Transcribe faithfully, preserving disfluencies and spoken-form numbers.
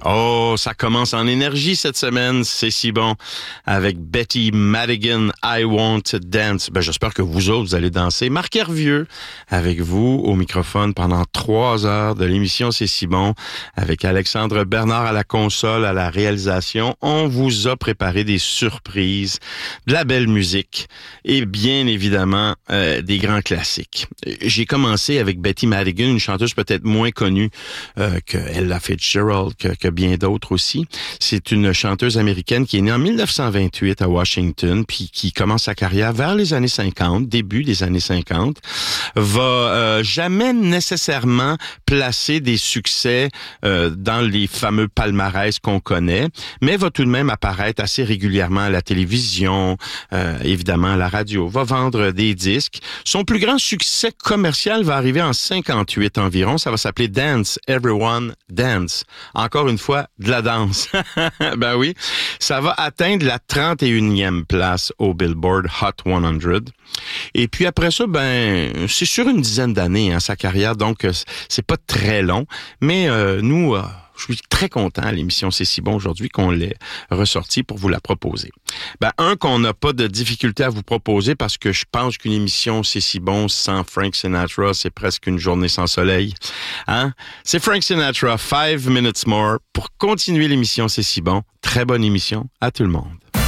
Oh, ça commence en énergie cette semaine, c'est si bon. Avec Betty Madigan, I Want to Dance. Ben, j'espère que vous autres, vous allez danser. Marc Hervieux, avec vous au microphone pendant trois heures de l'émission C'est si bon. Avec Alexandre Bernard à la console, à la réalisation. On vous a préparé des surprises, de la belle musique et bien évidemment euh, des grands classiques. J'ai commencé avec Betty Madigan, une chanteuse peut-être moins connue euh, que Ella Fitzgerald, que, que bien d'autres aussi. C'est une chanteuse américaine qui est née en dix-neuf cent vingt-huit à Washington, puis qui commence sa carrière vers les années cinquante, début des années cinquante, va euh, jamais nécessairement placer des succès euh, dans les fameux palmarès qu'on connaît, mais va tout de même apparaître assez régulièrement à la télévision, euh, évidemment à la radio, va vendre des disques. Son plus grand succès commercial va arriver en cinquante-huit environ, ça va s'appeler Dance, Everyone Dance. Encore une fois, de la danse. Ben oui, ça va atteindre la trente et unième place au Billboard Hot cent. Et puis après ça, ben c'est sur une dizaine d'années, hein, sa carrière, donc c'est pas très long. Mais euh, nous, euh, je suis très content à l'émission C'est si bon aujourd'hui qu'on l'ait ressorti pour vous la proposer. Ben un, qu'on n'a pas de difficulté à vous proposer parce que je pense qu'une émission C'est si bon sans Frank Sinatra, c'est presque une journée sans soleil. Hein? C'est Frank Sinatra, Five Minutes More, pour continuer l'émission C'est si bon. Très bonne émission à tout le monde.